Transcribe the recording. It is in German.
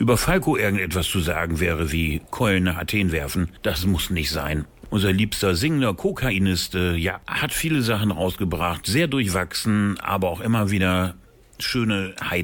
über Falco irgendetwas zu sagen wäre wie Keulen nach Athen werfen. Das muss nicht sein. Unser liebster singender Kokainist, hat viele Sachen rausgebracht, sehr durchwachsen, aber auch immer wieder schöne Highlights.